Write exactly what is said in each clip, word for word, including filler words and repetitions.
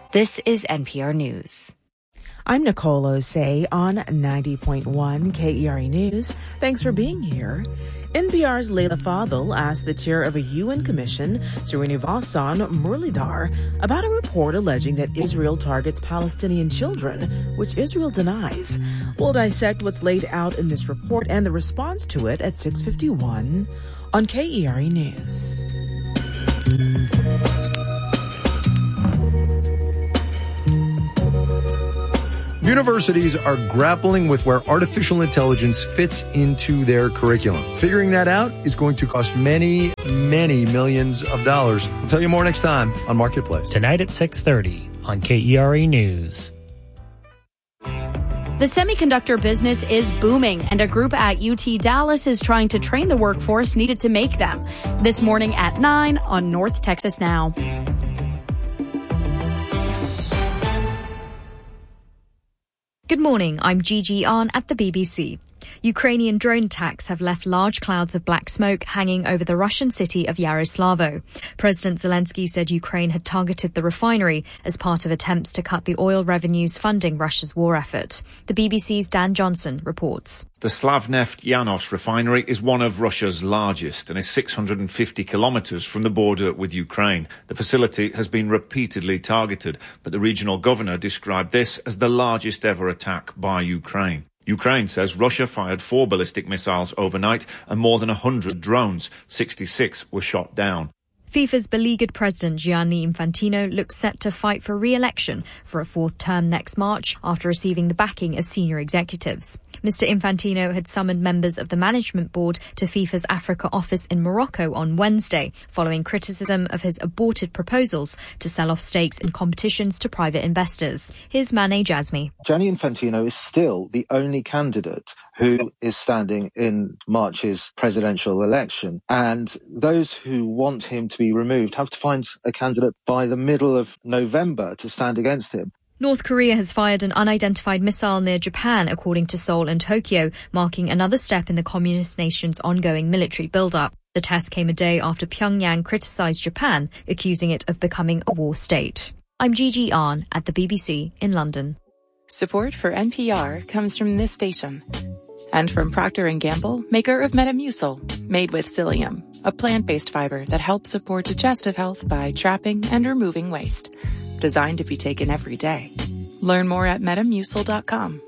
This is N P R News. I'm Nicole Osei on ninety point one K E R A News. Thanks for being here. N P R's Leila Fadel asked the chair of a U N commission, Srinivasan Muralidhar, about a report alleging that Israel targets Palestinian children, which Israel denies. We'll dissect what's laid out in this report and the response to it at six fifty-one on K E R A News. Universities are grappling with where artificial intelligence fits into their curriculum. Figuring that out is going to cost many, many millions of dollars. We'll tell you more next time on Marketplace. Tonight at six thirty on K E R A News. The semiconductor business is booming, and a group at U T Dallas is trying to train the workforce needed to make them. This morning at nine on North Texas Now. Good morning, I'm Gigi Ahn at the B B C. Ukrainian drone attacks have left large clouds of black smoke hanging over the Russian city of Yaroslavo. President Zelensky said Ukraine had targeted the refinery as part of attempts to cut the oil revenues funding Russia's war effort. The B B C's Dan Johnson reports. The Slavneft Yanos refinery is one of Russia's largest and is six hundred fifty kilometres from the border with Ukraine. The facility has been repeatedly targeted, but the regional governor described this as the largest ever attack by Ukraine. Ukraine says Russia fired four ballistic missiles overnight and more than one hundred drones. sixty-six were shot down. FIFA's beleaguered president Gianni Infantino looks set to fight for re-election for a fourth term next March after receiving the backing of senior executives. Mister Infantino had summoned members of the management board to FIFA's Africa office in Morocco on Wednesday, following criticism of his aborted proposals to sell off stakes in competitions to private investors. Here's Mane Jazmi. Gianni Infantino is still the only candidate who is standing in March's presidential election, and those who want him to be removed have to find a candidate by the middle of November to stand against him. North Korea has fired an unidentified missile near Japan, according to Seoul and Tokyo, marking another step in the communist nation's ongoing military build-up. The test came a day after Pyongyang criticized Japan, accusing it of becoming a war state. I'm Gigi Ahn at the B B C in London. Support for N P R comes from this station. And from Procter and Gamble, maker of Metamucil, made with psyllium, a plant-based fiber that helps support digestive health by trapping and removing waste. Designed to be taken every day. Learn more at metamucil dot com.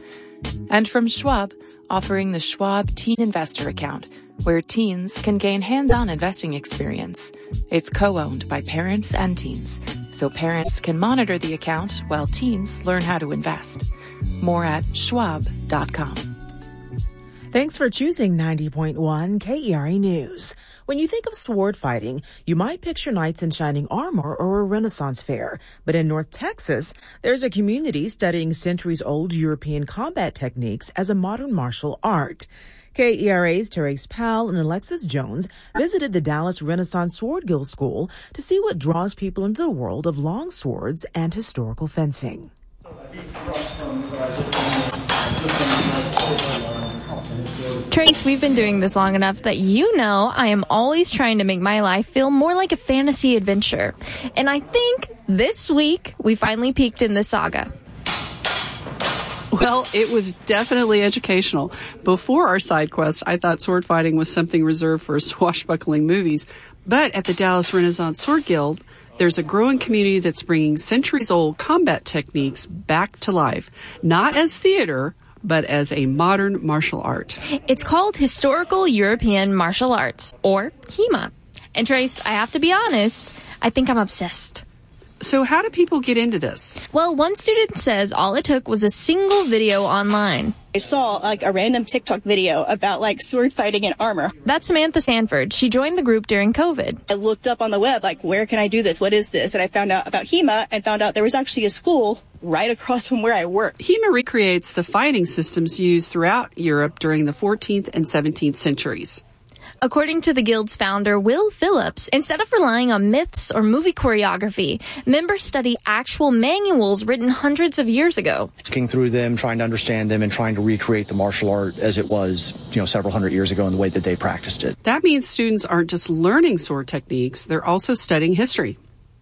And from Schwab, offering the Schwab Teen Investor Account, where teens can gain hands-on investing experience. It's co-owned by parents and teens, so parents can monitor the account while teens learn how to invest. More at schwab dot com. Thanks for choosing ninety point one K E R A News. When you think of sword fighting, you might picture knights in shining armor or a Renaissance fair. But in North Texas, there's a community studying centuries-old European combat techniques as a modern martial art. K E R A's Therese Powell and Alexis Jones visited the Dallas Renaissance Sword Guild School to see what draws people into the world of long swords and historical fencing. Trace, we've been doing this long enough that you know I am always trying to make my life feel more like a fantasy adventure. And I think this week we finally peaked in the saga. Well, it was definitely educational. Before our side quest, I thought sword fighting was something reserved for swashbuckling movies. But at the Dallas Renaissance Sword Guild, there's a growing community that's bringing centuries-old combat techniques back to life, not as theater, but as a modern martial art. It's called Historical European Martial Arts, or HEMA. And Trace, I have to be honest, I think I'm obsessed. So how do people get into this? Well, one student says all it took was a single video online. I saw like a random TikTok video about like sword fighting and armor. That's Samantha Sanford. She joined the group during COVID. I looked up on the web, like, where can I do this? What is this? And I found out about HEMA and found out there was actually a school right across from where I work. HEMA recreates the fighting systems used throughout Europe during the fourteenth and seventeenth centuries. According to the Guild's founder, Will Phillips, instead of relying on myths or movie choreography, members study actual manuals written hundreds of years ago. Looking through them, trying to understand them, and trying to recreate the martial art as it was, you know, several hundred years ago in the way that they practiced it. That means students aren't just learning sword techniques, they're also studying history.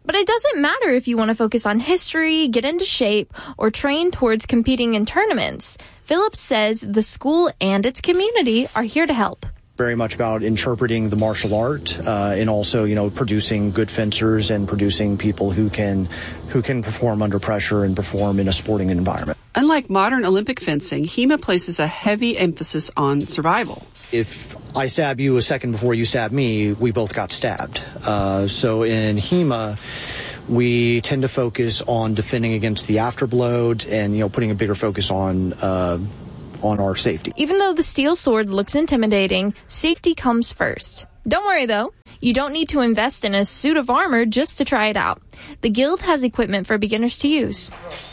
But it doesn't matter if you want to focus on history, get into shape, or train towards competing in tournaments. Phillips says the school and its community are here to help. Very much about interpreting the martial art uh, and also, you know, producing good fencers and producing people who can who can perform under pressure and perform in a sporting environment. Unlike modern Olympic fencing, HEMA places a heavy emphasis on survival. If I stab you a second before you stab me, we both got stabbed. Uh, so in HEMA, we tend to focus on defending against the afterblows and, you know, putting a bigger focus on uh, on our safety. Even though the steel sword looks intimidating, safety comes first. Don't worry though, you don't need to invest in a suit of armor just to try it out. The Guild has equipment for beginners to use.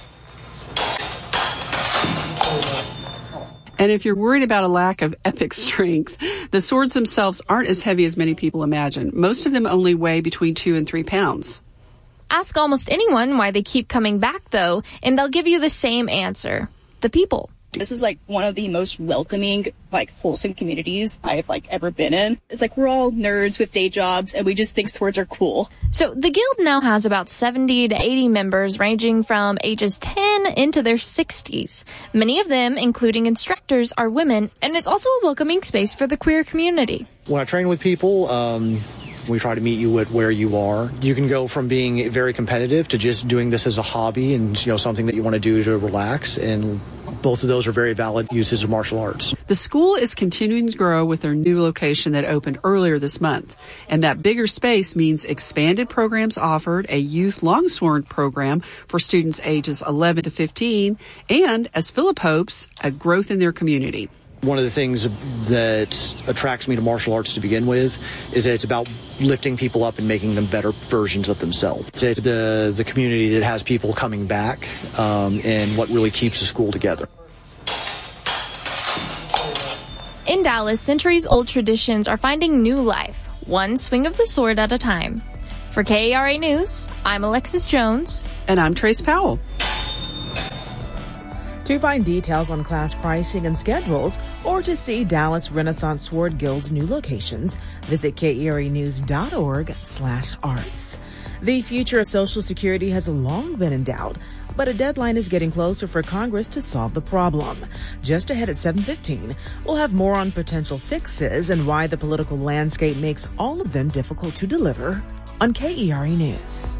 And if you're worried about a lack of epic strength, the swords themselves aren't as heavy as many people imagine. Most of them only weigh between two and three pounds. Ask almost anyone why they keep coming back though, and they'll give you the same answer. The people. This is like one of the most welcoming, like wholesome communities I've like ever been in. It's like we're all nerds with day jobs and we just think swords are cool. So the Guild now has about seventy to eighty members ranging from ages ten into their sixties. Many of them, including instructors, are women, and it's also a welcoming space for the queer community. When I train with people, um, we try to meet you at where you are. You can go from being very competitive to just doing this as a hobby and, you know, something that you want to do to relax, and both of those are very valid uses of martial arts. The school is continuing to grow with their new location that opened earlier this month. And that bigger space means expanded programs offered, a youth longsword program for students ages eleven to fifteen, and, as Philip hopes, a growth in their community. One of the things that attracts me to martial arts to begin with is that it's about lifting people up and making them better versions of themselves. It's the, the community that has people coming back um, and what really keeps the school together. In Dallas, centuries-old traditions are finding new life, one swing of the sword at a time. For K E R A News, I'm Alexis Jones. And I'm Trace Powell. To find details on class pricing and schedules, or to see Dallas Renaissance Sword Guild's new locations, visit K E R A news dot org slash arts. The future of Social Security has long been in doubt, but a deadline is getting closer for Congress to solve the problem. Just ahead at seven fifteen, we'll have more on potential fixes and why the political landscape makes all of them difficult to deliver on K E R A News.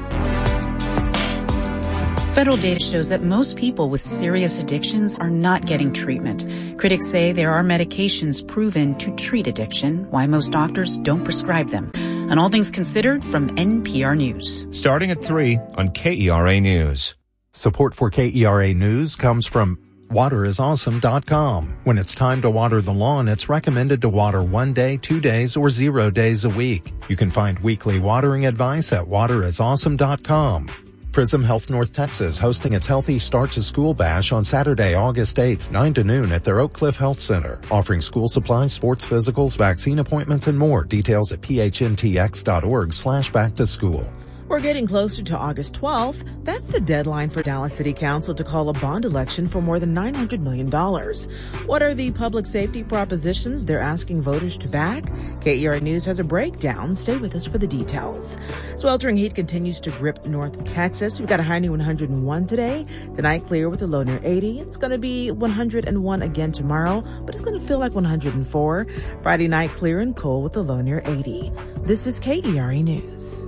Federal data shows that most people with serious addictions are not getting treatment. Critics say there are medications proven to treat addiction, why most doctors don't prescribe them. On All Things Considered from N P R News. Starting at three on K E R A News. Support for K E R A News comes from water is awesome dot com. When it's time to water the lawn, it's recommended to water one day, two days, or zero days a week. You can find weekly watering advice at water is awesome dot com. Prism Health North Texas hosting its Healthy Start to School Bash on Saturday, August eighth, nine to noon at their Oak Cliff Health Center, offering school supplies, sports physicals, vaccine appointments, and more. Details at p h n t x dot org slash back to school. We're getting closer to August twelfth. That's the deadline for Dallas City Council to call a bond election for more than nine hundred million dollars. What are the public safety propositions they're asking voters to back? K E R A News has a breakdown. Stay with us for the details. Sweltering heat continues to grip North Texas. We've got a high near one hundred one today. Tonight clear with a low near eighty. It's going to be one hundred one again tomorrow, but it's going to feel like one hundred four. Friday night clear and cool with a low near eighty. This is K E R A News.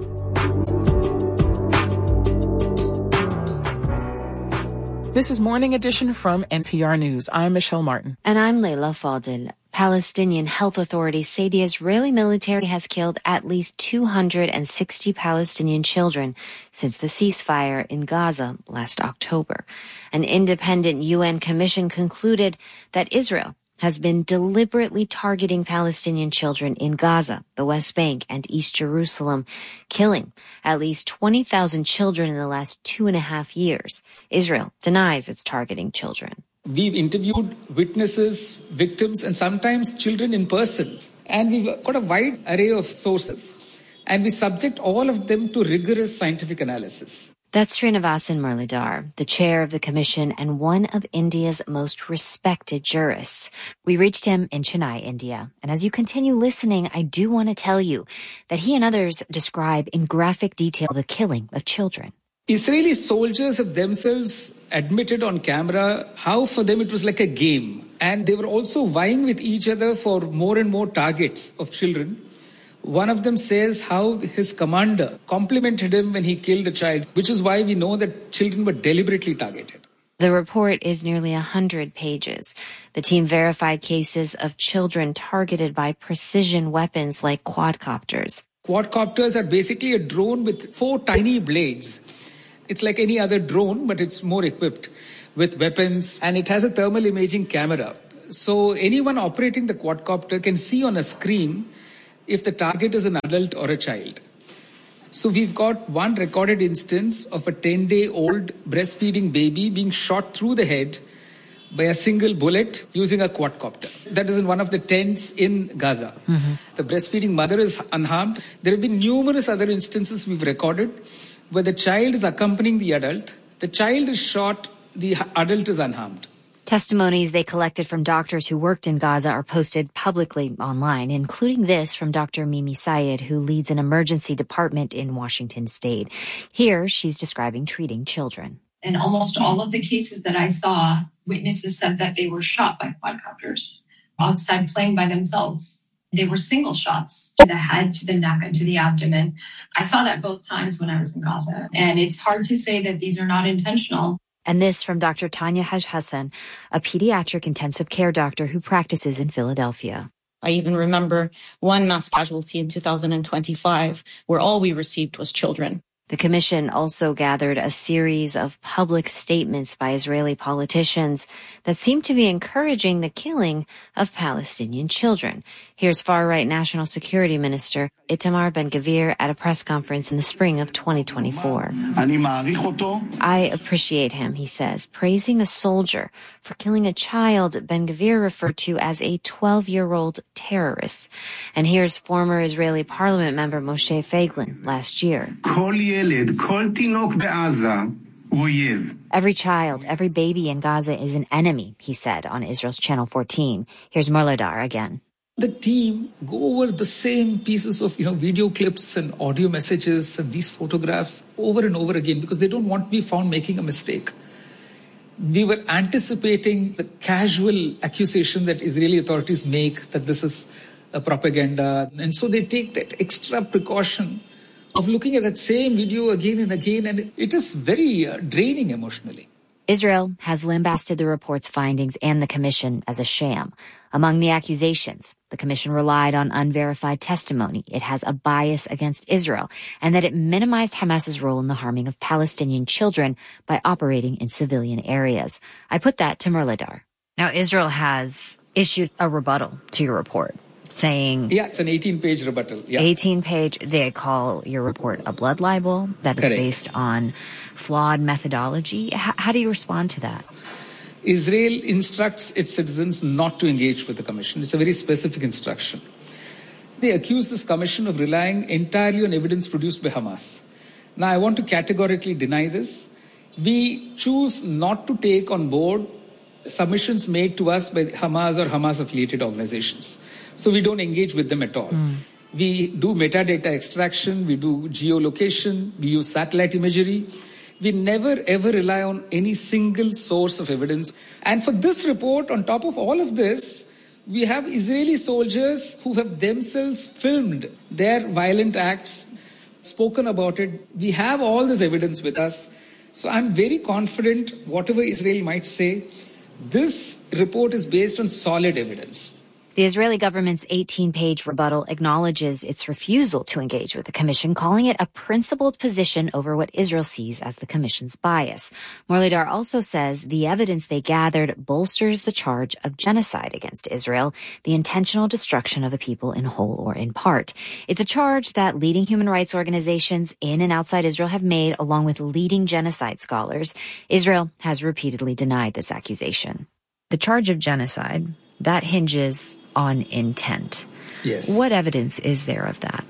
This is Morning Edition from N P R News. I'm Michelle Martin. And I'm Layla Fadil. Palestinian health authorities say the Israeli military has killed at least two hundred sixty Palestinian children since the ceasefire in Gaza last October. An independent U N commission concluded that Israel has been deliberately targeting Palestinian children in Gaza, the West Bank, and East Jerusalem, killing at least twenty thousand children in the last two and a half years. Israel denies it's targeting children. We've interviewed witnesses, victims, and sometimes children in person. And we've got a wide array of sources. And we subject all of them to rigorous scientific analysis. That's Srinivasan Muralidhar, the chair of the commission and one of India's most respected jurists. We reached him in Chennai, India. And as you continue listening, I do want to tell you that he and others describe in graphic detail the killing of children. Israeli soldiers have themselves admitted on camera how for them it was like a game. And they were also vying with each other for more and more targets of children. One of them says how his commander complimented him when he killed a child, which is why we know that children were deliberately targeted. The report is nearly one hundred pages. The team verified cases of children targeted by precision weapons like quadcopters. Quadcopters are basically a drone with four tiny blades. It's like any other drone, but it's more equipped with weapons, and it has a thermal imaging camera. So anyone operating the quadcopter can see on a screen if the target is an adult or a child. So we've got one recorded instance of a ten-day-old breastfeeding baby being shot through the head by a single bullet using a quadcopter. That is in one of the tents in Gaza. Mm-hmm. The breastfeeding mother is unharmed. There have been numerous other instances we've recorded where the child is accompanying the adult. The child is shot, the adult is unharmed. Testimonies they collected from doctors who worked in Gaza are posted publicly online, including this from Doctor Mimi Sayed, who leads an emergency department in Washington state. Here, she's describing treating children. In almost all of the cases that I saw, witnesses said that they were shot by quadcopters outside playing by themselves. They were single shots to the head, to the neck, and to the abdomen. I saw that both times when I was in Gaza. And it's hard to say that these are not intentional. And this from Doctor Tanya Haj Hassan, a pediatric intensive care doctor who practices in Philadelphia. I even remember one mass casualty in two thousand twenty-five where all we received was children. The commission also gathered a series of public statements by Israeli politicians that seem to be encouraging the killing of Palestinian children. Here's far-right National Security Minister Itamar Ben-Gvir at a press conference in the spring of twenty twenty-four. I appreciate him, he says, praising a soldier for killing a child Ben-Gvir referred to as a twelve-year-old terrorist. And here's former Israeli parliament member Moshe Feiglin last year. Every child, every baby in Gaza is an enemy, he said on Israel's Channel fourteen. Here's Muralidhar again. The team go over the same pieces of, you know, video clips and audio messages and these photographs over and over again because they don't want to be found making a mistake. We were anticipating the casual accusation that Israeli authorities make that this is a propaganda. And so they take that extra precaution of looking at that same video again and again, and it is very uh, draining emotionally. Israel has lambasted the report's findings and the commission as a sham. Among the accusations, the commission relied on unverified testimony. It has a bias against Israel and that it minimized Hamas's role in the harming of Palestinian children by operating in civilian areas. I put that to Muralidhar. Now, Israel has issued a rebuttal to your report, saying... Yeah, it's an eighteen-page rebuttal. Yeah. eighteen-page, they call your report a blood libel, that Correct. It's based on flawed methodology. H- how do you respond to that? Israel instructs its citizens not to engage with the commission. It's a very specific instruction. They accuse this commission of relying entirely on evidence produced by Hamas. Now, I want to categorically deny this. We choose not to take on board submissions made to us by Hamas or Hamas-affiliated organizations. So we don't engage with them at all. Mm. We do metadata extraction, we do geolocation, we use satellite imagery. We never ever rely on any single source of evidence. And for this report, on top of all of this, we have Israeli soldiers who have themselves filmed their violent acts, spoken about it. We have all this evidence with us. So I'm very confident, whatever Israel might say, this report is based on solid evidence. The Israeli government's eighteen-page rebuttal acknowledges its refusal to engage with the commission, calling it a principled position over what Israel sees as the commission's bias. Muralidhar also says the evidence they gathered bolsters the charge of genocide against Israel, the intentional destruction of a people in whole or in part. It's a charge that leading human rights organizations in and outside Israel have made, along with leading genocide scholars. Israel has repeatedly denied this accusation. The charge of genocide, that hinges on intent. Yes. What evidence is there of that?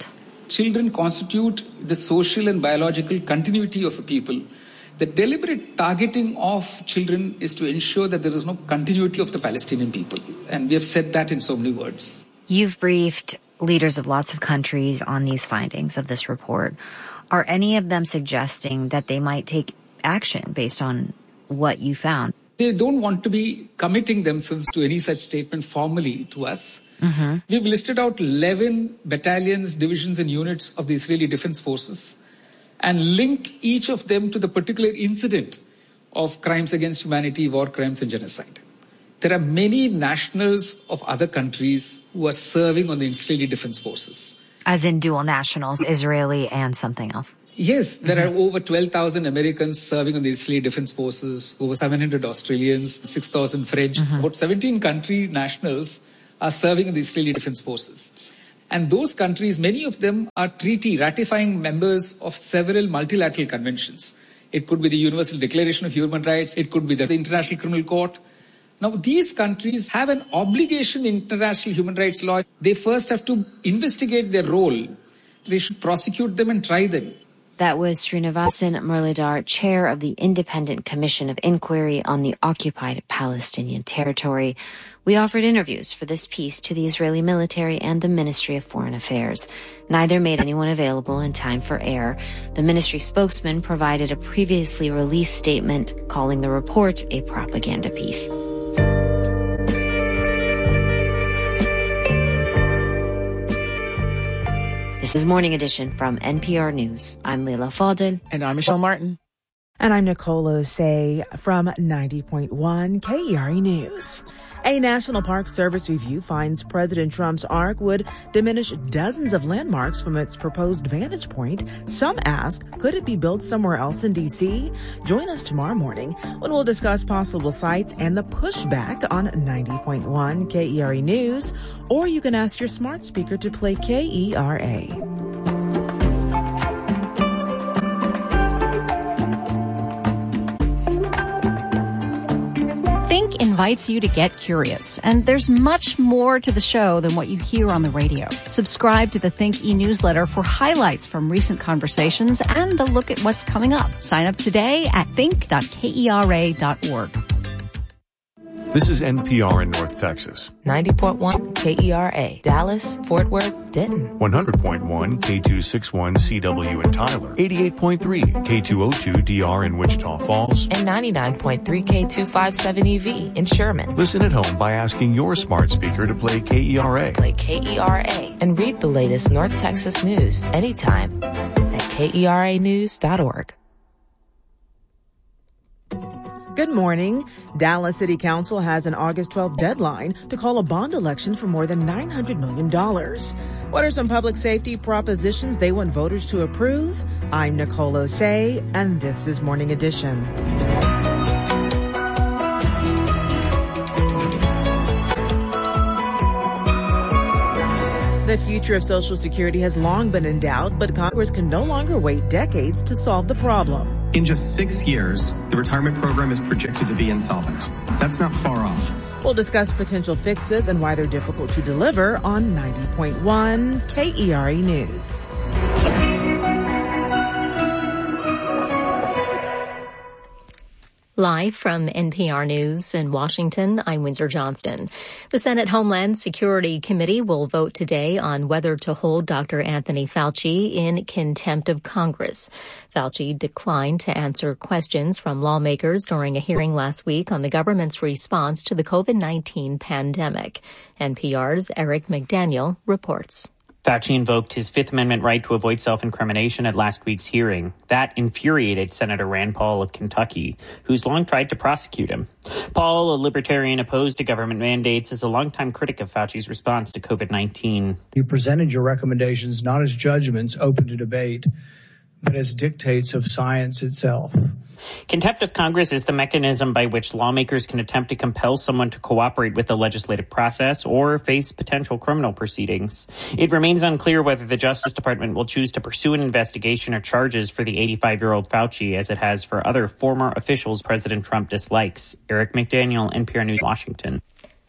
children constitute the social and biological continuity of a people. The deliberate targeting of children is to ensure that there is no continuity of the Palestinian people. And we have said that in so many words. You've briefed leaders of lots of countries on these findings of this report. Are any of them suggesting that they might take action based on what you found? They don't want to be committing themselves to any such statement formally to us. Mm-hmm. We've listed out eleven battalions, divisions, and units of the Israeli Defense Forces and linked each of them to the particular incident of crimes against humanity, war crimes, and genocide. There are many nationals of other countries who are serving on the Israeli Defense Forces. As in dual nationals, Israeli and something else? Yes, there mm-hmm. are over twelve thousand Americans serving on the Israeli Defense Forces, over seven hundred Australians, six thousand French, mm-hmm. about seventeen country nationals are serving in the Israeli Defense Forces. And those countries, many of them are treaty ratifying members of several multilateral conventions. It could be the Universal Declaration of Human Rights. It could be the International Criminal Court. Now, these countries have an obligation in international human rights law. They first have to investigate their role. They should prosecute them and try them. That was Srinivasan Muralidhar, chair of the Independent Commission of Inquiry on the Occupied Palestinian Territory. We offered interviews for this piece to the Israeli military and the Ministry of Foreign Affairs. Neither made anyone available in time for air. The ministry spokesman provided a previously released statement calling the report a propaganda piece. This is Morning Edition from N P R News. I'm Leila Fadel. And I'm Michelle Martin. And I'm Nicole Osei from ninety point one K E R E News. A National Park Service review finds President Trump's ark would diminish dozens of landmarks from its proposed vantage point. Some ask, could it be built somewhere else in D C? Join us tomorrow morning when we'll discuss possible sites and the pushback on ninety point one K E R E News. Or you can ask your smart speaker to play K E R A. Think invites you to get curious, and there's much more to the show than what you hear on the radio. Subscribe to the Think e-newsletter for highlights from recent conversations and a look at what's coming up. Sign up today at think dot kera dot org. This is N P R in North Texas. ninety point one K E R A, Dallas, Fort Worth, Denton. one hundred point one K two sixty-one C W in Tyler. eighty-eight point three K two oh two D R in Wichita Falls. And ninety-nine point three K two fifty-seven E V in Sherman. Listen at home by asking your smart speaker to play K E R A. Play K E R A and read the latest North Texas news anytime at K E R A news dot org. Good morning. Dallas City Council has an August twelfth deadline to call a bond election for more than nine hundred million dollars. What are some public safety propositions they want voters to approve? I'm Nicole Osei, and this is Morning Edition. The future of Social Security has long been in doubt, but Congress can no longer wait decades to solve the problem. In just six years, the retirement program is projected to be insolvent. That's not far off. We'll discuss potential fixes and why they're difficult to deliver on ninety point one K E R E News. Live from N P R News in Washington, I'm Windsor Johnston. The Senate Homeland Security Committee will vote today on whether to hold Doctor Anthony Fauci in contempt of Congress. Fauci declined to answer questions from lawmakers during a hearing last week on the government's response to the COVID nineteen pandemic. N P R's Eric McDaniel reports. Fauci invoked his Fifth Amendment right to avoid self-incrimination at last week's hearing. That infuriated Senator Rand Paul of Kentucky, who's long tried to prosecute him. Paul, a libertarian opposed to government mandates, is a longtime critic of Fauci's response to COVID nineteen. You presented your recommendations not as judgments open to debate, but as dictates of science itself. Contempt of Congress is the mechanism by which lawmakers can attempt to compel someone to cooperate with the legislative process or face potential criminal proceedings. It remains unclear whether the Justice Department will choose to pursue an investigation or charges for the eighty-five-year-old Fauci as it has for other former officials President Trump dislikes. Eric McDaniel, N P R News, Washington.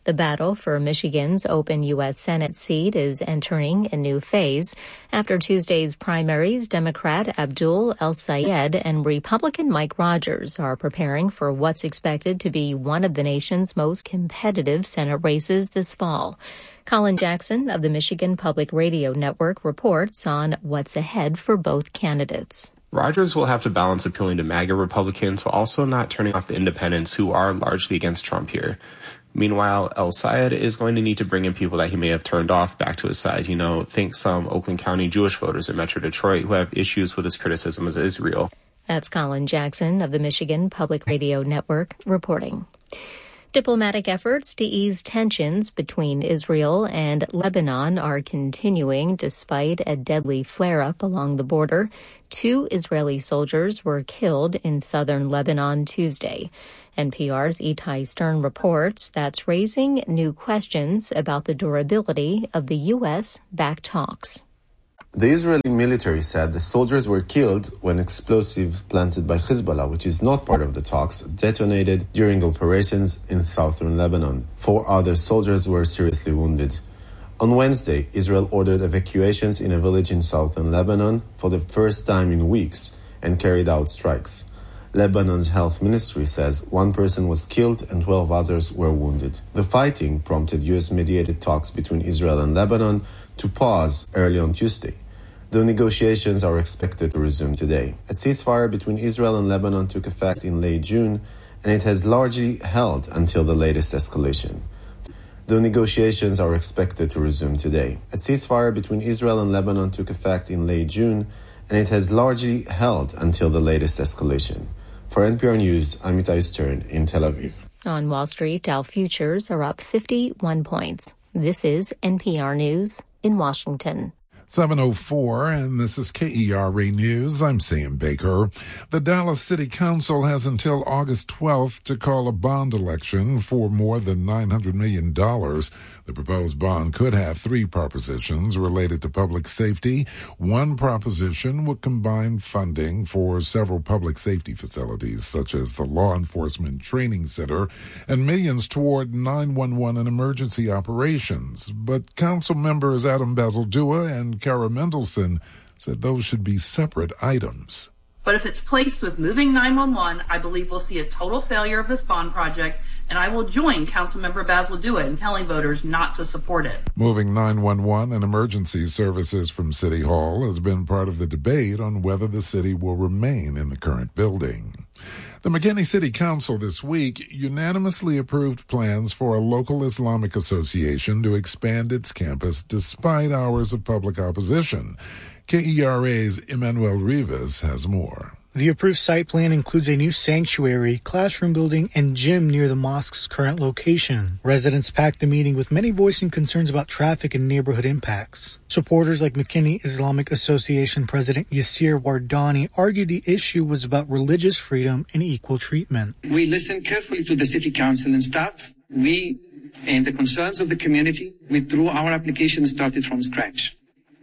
The battle for Michigan's open U S Senate seat is entering a new phase. After Tuesday's primaries, Democrat Abdul El-Sayed and Republican Mike Rogers are preparing for what's expected to be one of the nation's most competitive Senate races this fall. Colin Jackson of the Michigan Public Radio Network reports on what's ahead for both candidates. Rogers will have to balance appealing to MAGA Republicans while also not turning off the independents who are largely against Trump here. Meanwhile, El-Sayed is going to need to bring in people that he may have turned off back to his side. You know, think some Oakland County Jewish voters in Metro Detroit who have issues with his criticism of Israel. That's Colin Jackson of the Michigan Public Radio Network reporting. Diplomatic efforts to ease tensions between Israel and Lebanon are continuing despite a deadly flare-up along the border. Two Israeli soldiers were killed in southern Lebanon Tuesday. N P R's Itai Stern reports that's raising new questions about the durability of the U S-backed talks. The Israeli military said the soldiers were killed when explosives planted by Hezbollah, which is not part of the talks, detonated during operations in southern Lebanon. Four other soldiers were seriously wounded. On Wednesday, Israel ordered evacuations in a village in southern Lebanon for the first time in weeks and carried out strikes. Lebanon's health ministry says one person was killed and twelve others were wounded. The fighting prompted U S-mediated talks between Israel and Lebanon to pause early on Tuesday. The negotiations are expected to resume today. A ceasefire between Israel and Lebanon took effect in late June, and it has largely held until the latest escalation. The negotiations are expected to resume today. A ceasefire between Israel and Lebanon took effect in late June, and it has largely held until the latest escalation. For N P R News, I'm Itai Stern in Tel Aviv. On Wall Street, Dow futures are up fifty-one points. This is N P R News in Washington. seven oh four, and this is K E R A News. I'm Sam Baker. The Dallas City Council has until August twelfth to call a bond election for more than nine hundred million dollars. The proposed bond could have three propositions related to public safety. One proposition would combine funding for several public safety facilities, such as the Law Enforcement Training Center, and millions toward nine one one and emergency operations. But Council members Adam Bazaldua and Kara Mendelson said those should be separate items. But if it's placed with moving nine one one, I believe we'll see a total failure of this bond project, and I will join Councilmember Bazaldua in telling voters not to support it. Moving nine one one and emergency services from City Hall has been part of the debate on whether the city will remain in the current building. The McKinney City Council this week unanimously approved plans for a local Islamic association to expand its campus despite hours of public opposition. K E R A's Emmanuel Rivas has more. The approved site plan includes a new sanctuary, classroom building, and gym near the mosque's current location. Residents packed the meeting with many voicing concerns about traffic and neighborhood impacts. Supporters like McKinney Islamic Association President Yasir Wardani argued the issue was about religious freedom and equal treatment. We listened carefully to the city council and staff. We, and the concerns of the community, withdrew our application and started from scratch.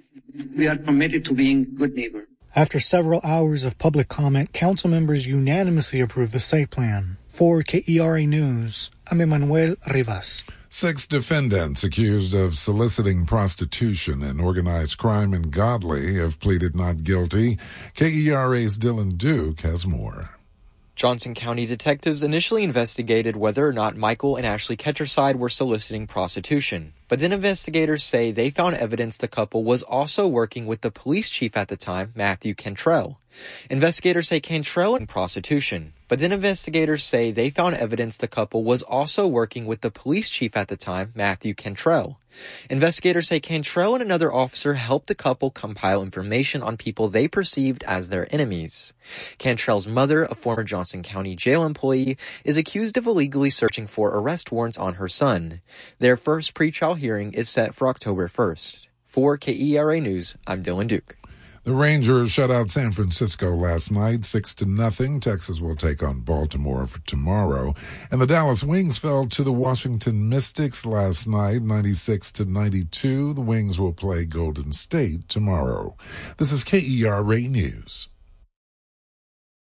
We are committed to being good neighbors. After several hours of public comment, council members unanimously approved the site plan. For K E R A News, I'm Emmanuel Rivas. Six defendants accused of soliciting prostitution and organized crime in Godley have pleaded not guilty. K E R A's Dylan Duke has more. Johnson County detectives initially investigated whether or not Michael and Ashley Ketcherside were soliciting prostitution. But then investigators say they found evidence the couple was also working with the police chief at the time, Matthew Cantrell. Investigators say Cantrell in prostitution. But then investigators say they found evidence the couple was also working with the police chief at the time, Matthew Cantrell. Investigators say Cantrell and another officer helped the couple compile information on people they perceived as their enemies. Cantrell's mother, a former Johnson County jail employee, is accused of illegally searching for arrest warrants on her son. Their first pretrial hearing is set for October first. For K E R A News, I'm Dylan Duke. The Rangers shut out San Francisco last night, six to nothing. Texas will take on Baltimore for tomorrow. And the Dallas Wings fell to the Washington Mystics last night, ninety-six to ninety-two. The Wings will play Golden State tomorrow. This is K E R A News.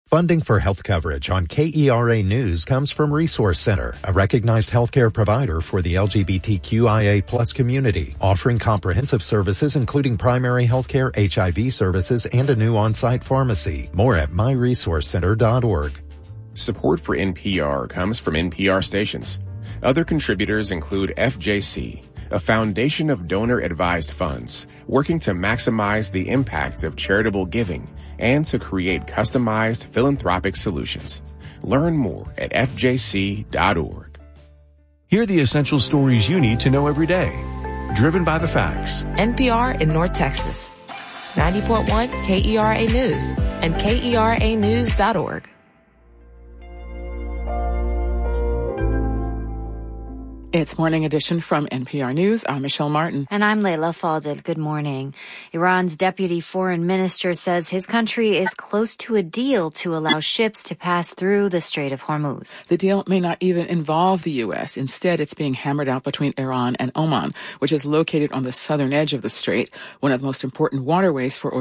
Funding for health coverage on K E R A News comes from Resource Center, a recognized healthcare provider for the L G B T Q I A plus community, offering comprehensive services including primary healthcare, H I V services, and a new on-site pharmacy. More at my resource center dot org. Support for N P R comes from N P R stations. Other contributors include F J C, a foundation of donor-advised funds working to maximize the impact of charitable giving and to create customized philanthropic solutions. Learn more at F J C dot org. Hear the essential stories you need to know every day. Driven by the facts. N P R in North Texas. ninety point one K E R A News and K E R A news dot org. It's Morning Edition from N P R News. I'm Michelle Martin. And I'm Leila Fadel. Good morning. Iran's deputy foreign minister says his country is close to a deal to allow ships to pass through the Strait of Hormuz. The deal may not even involve the U S. Instead, it's being hammered out between Iran and Oman, which is located on the southern edge of the strait, one of the most important waterways for